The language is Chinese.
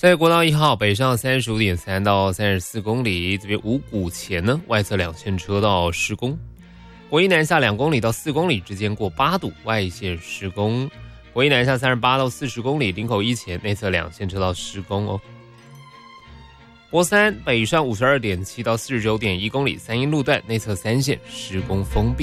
在国道1号北上35.3到34公里，这边五股前呢，外侧两线车道施工。国一南下2公里到4公里之间过8堵，外线施工。国一南下38到40公里，林口一前内侧两线车道施工哦。国三北上52.7到49.1公里，三鶯路段内侧3线施工封闭。